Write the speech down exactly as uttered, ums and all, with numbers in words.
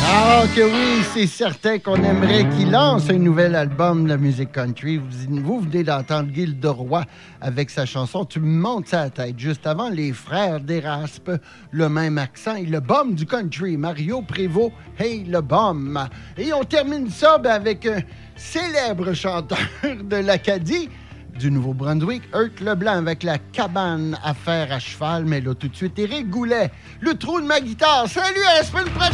Ah que oui, c'est certain qu'on aimerait qu'il lance un nouvel album de musique country. Vous, vous venez d'entendre Gilles de Roy avec sa chanson « Tu me montes sa tête ». Juste avant, les frères d'Éraspe, le même accent et le bum du country, Mario Prévost, « Hey le bum ». Et on termine ça ben, avec un célèbre chanteur de l'Acadie, du Nouveau-Brunswick, Hurt Leblanc avec la cabane à fer à cheval. Mais là, tout de suite, Éric Goulet, le trou de ma guitare. Salut, à la semaine prochaine!